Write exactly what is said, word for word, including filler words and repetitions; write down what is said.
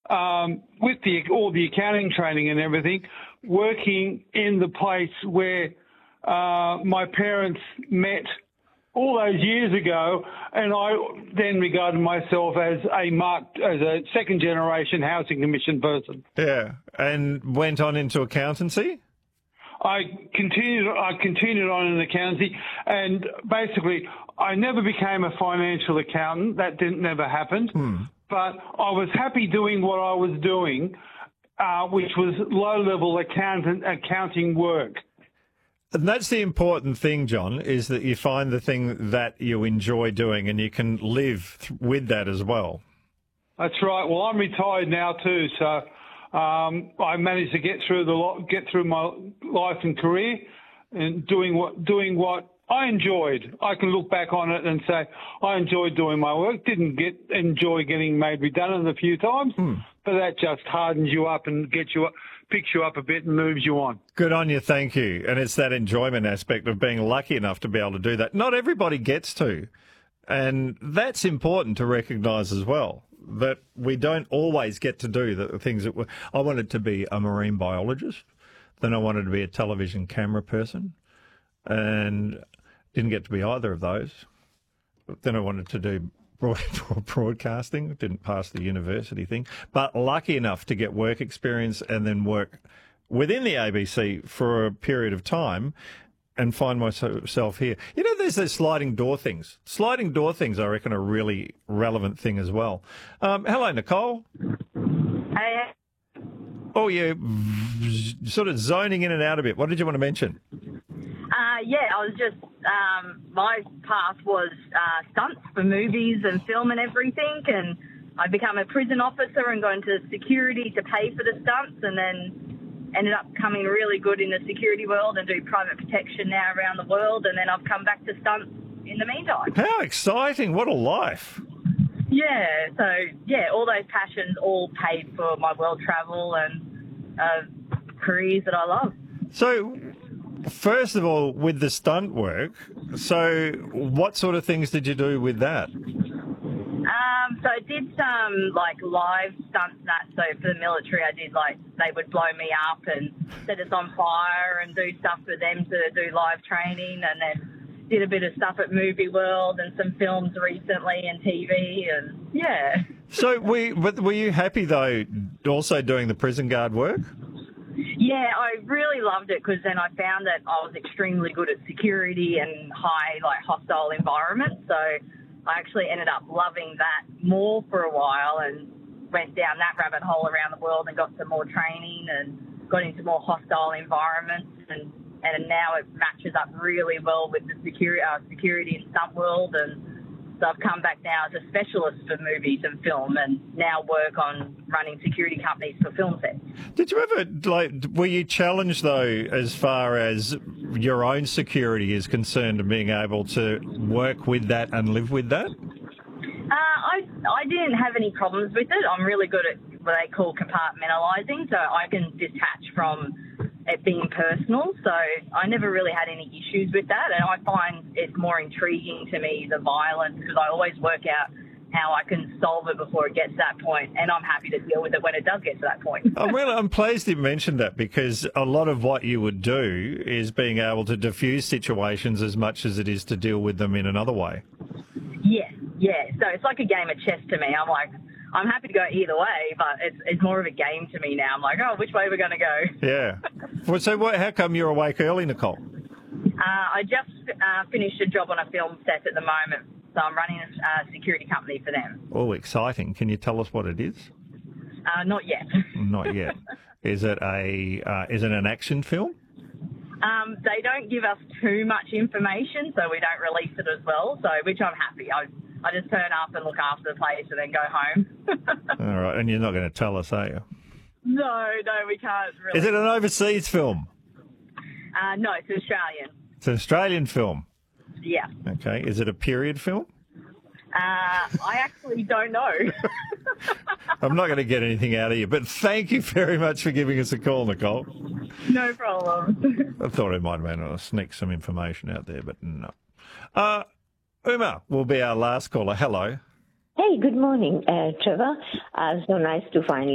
um, with the all the accounting training and everything, working in the place where uh, my parents met all those years ago, and I then regarded myself as a marked, as a second generation housing commission person. Yeah, and went on into accountancy? I continued. I continued on in accountancy, and basically, I never became a financial accountant. That didn't never happen. Hmm. But I was happy doing what I was doing, uh, which was low-level accountant accounting work. And that's the important thing, John, is that you find the thing that you enjoy doing, and you can live th- with that as well. That's right. Well, I'm retired now too, so. Um, I managed to get through the lo- get through my life and career, and doing what doing what I enjoyed. I can look back on it and say I enjoyed doing my work. Didn't get enjoy getting made redundant a few times, Hmm. but that just hardens you up and gets you up, picks you up a bit and moves you on. Good on you, thank you. And it's that enjoyment aspect of being lucky enough to be able to do that. Not everybody gets to, and that's important to recognise as well. That we don't always get to do the things that we I wanted to be a marine biologist, then I wanted to be a television camera person, and didn't get to be either of those. Then I wanted to do broad, broadcasting, didn't pass the university thing, but lucky enough to get work experience and then work within the A B C for a period of time, and find myself here. You know, there's those sliding door things. Sliding door things, I reckon, are a really relevant thing as well. Um, hello, Nicole. Hey. Oh, you're sort of zoning in and out a bit. What did you want to mention? Uh, yeah, I was just, um, my path was uh, stunts for movies and film and everything, and I became a prison officer and got into security to pay for the stunts, and then ended up coming really good in the security world and do private protection now around the world, and then I've come back to stunts in the meantime. How exciting. What a life. Yeah, so, yeah, all those passions all paid for my world travel and uh, careers that I love. So, first of all, with the stunt work, so what sort of things did you do with that? Um, so I did some, like, live stunts and that. So for the military, I did, like, they would blow me up and set us on fire and do stuff for them to do live training, and then did a bit of stuff at Movie World and some films recently and T V, and, yeah. So we, but were you happy, though, also doing the prison guard work? Yeah, I really loved it because then I found that I was extremely good at security and high, like, hostile environments. So I actually ended up loving that more for a while and went down that rabbit hole around the world and got some more training and got into more hostile environments, and, and now it matches up really well with the security, uh, security and stunt world. And so I've come back now as a specialist for movies and film, and now work on running security companies for film sets. Did you ever, like, were you challenged, though, as far as your own security is concerned, and being able to work with that and live with that? Uh, I I didn't have any problems with it. I'm really good at what they call compartmentalising, so I can detach from it being personal. So I never really had any issues with that, and I find it's more intriguing to me, the violence, because I always work out how I can solve it before it gets to that point, and I'm happy to deal with it when it does get to that point. I'm really, I'm pleased you mentioned that, because a lot of what you would do is being able to diffuse situations as much as it is to deal with them in another way. Yeah, yeah. So it's like a game of chess to me. I'm like, I'm happy to go either way, but it's it's more of a game to me now. I'm like, oh, which way are we going to go? Yeah. Well, so what, how come you're awake early, Nicole? Uh, I just uh, finished a job on a film set at the moment, so I'm running a uh, security company for them. Oh, exciting. Can you tell us what it is? Uh, not yet. Not yet. Is it a uh, is it an action film? Um, they don't give us too much information, so we don't release it as well, so which I'm happy. I I just turn up and look after the place and then go home. All right, and you're not going to tell us, are you? No, no, we can't really. Is it an overseas film? Uh, no, it's Australian. It's an Australian film. Yeah. Okay. Is it a period film? Uh, I actually don't know. I'm not going to get anything out of you, but thank you very much for giving us a call, Nicole. No problem. I thought I might have been able to sneak some information out there, but no. Uh, Uma will be our last caller. Hello. Hey, good morning, uh, Trevor. Uh, so nice to finally